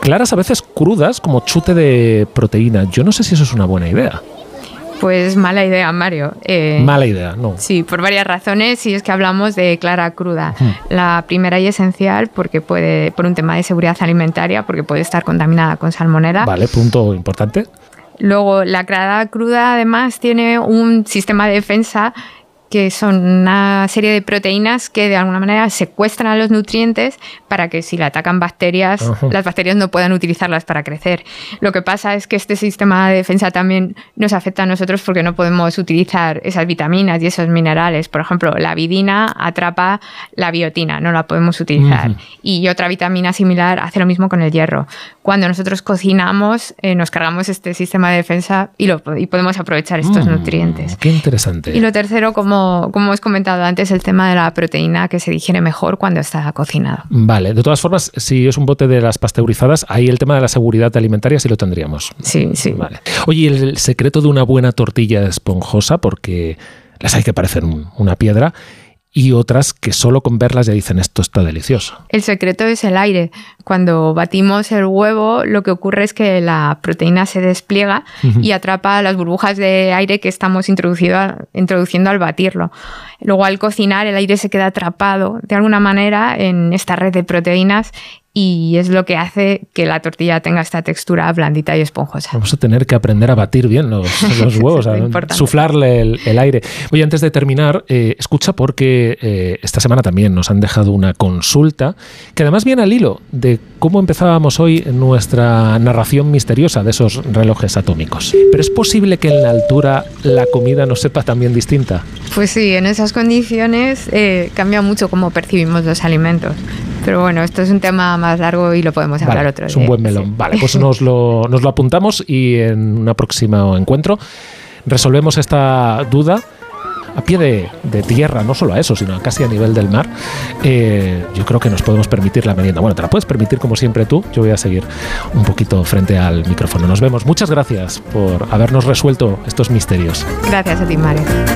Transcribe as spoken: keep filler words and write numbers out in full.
claras a veces crudas como chute de proteína. Yo no sé si eso es una buena idea. Pues mala idea, Mario. Eh, mala idea, no. Sí, por varias razones, si es que hablamos de clara cruda. Hmm. La primera y esencial, porque puede, por un tema de seguridad alimentaria, porque puede estar contaminada con salmonela. Vale, punto importante. Luego, la clara cruda además tiene un sistema de defensa que son una serie de proteínas que de alguna manera secuestran a los nutrientes para que si le atacan bacterias, uh-huh. las bacterias no puedan utilizarlas para crecer. Lo que pasa es que este sistema de defensa también nos afecta a nosotros porque no podemos utilizar esas vitaminas y esos minerales. Por ejemplo, la vidina atrapa la biotina, no la podemos utilizar. Uh-huh. Y otra vitamina similar hace lo mismo con el hierro. Cuando nosotros cocinamos, eh, nos cargamos este sistema de defensa y, lo, y podemos aprovechar estos mm, nutrientes. Qué interesante. Y lo tercero, como como hemos comentado antes, el tema de la proteína que se digiere mejor cuando está cocinado. Vale, de todas formas, si es un bote de las pasteurizadas, ahí el tema de la seguridad alimentaria sí lo tendríamos. Sí, sí. Vale. Oye, el secreto de una buena tortilla esponjosa, porque las hay que parecen una piedra, y otras que solo con verlas ya dicen esto está delicioso. El secreto es el aire. Cuando batimos el huevo, lo que ocurre es que la proteína se despliega uh-huh. y atrapa las burbujas de aire que estamos introduciendo al batirlo. Luego, al cocinar, el aire se queda atrapado de alguna manera en esta red de proteínas y es lo que hace que la tortilla tenga esta textura blandita y esponjosa. Vamos a tener que aprender a batir bien los, los huevos, a suflarle el, el aire. Oye, antes de terminar, eh, escucha porque eh, esta semana también nos han dejado una consulta que además viene al hilo de cómo empezábamos hoy nuestra narración misteriosa de esos relojes atómicos. ¿Pero es posible que en la altura la comida nos sepa también distinta? Pues sí, en esas condiciones eh, cambia mucho cómo percibimos los alimentos. Pero bueno, esto es un tema más largo y lo podemos hablar vale, otro día. Es un buen melón. Sí. Vale, pues nos lo, nos lo apuntamos y en un próximo encuentro resolvemos esta duda a pie de, de tierra, no solo a eso, sino casi a nivel del mar. Eh, yo creo que nos podemos permitir la merienda. Bueno, te la puedes permitir como siempre tú. Yo voy a seguir un poquito frente al micrófono. Nos vemos. Muchas gracias por habernos resuelto estos misterios. Gracias a ti, Mario.